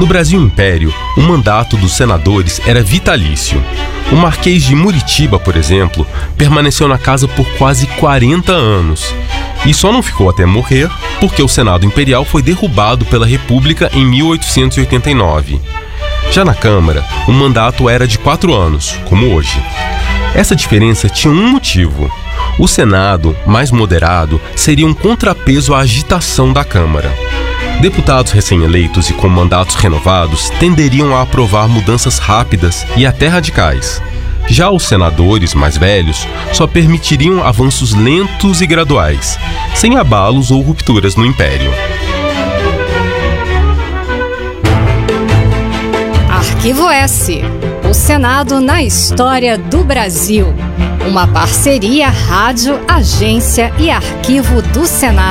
No Brasil Império, o mandato dos senadores era vitalício. O Marquês de Muritiba, por exemplo, permaneceu na casa por quase 40 anos. E só não ficou até morrer porque o Senado Imperial foi derrubado pela República em 1889. Já na Câmara, o mandato era de 4 anos, como hoje. Essa diferença tinha um motivo. O Senado, mais moderado, seria um contrapeso à agitação da Câmara. Deputados recém-eleitos e com mandatos renovados tenderiam a aprovar mudanças rápidas e até radicais. Já os senadores mais velhos só permitiriam avanços lentos e graduais, sem abalos ou rupturas no Império. Arquivo S. O Senado na história do Brasil. Uma parceria Rádio, Agência e Arquivo do Senado.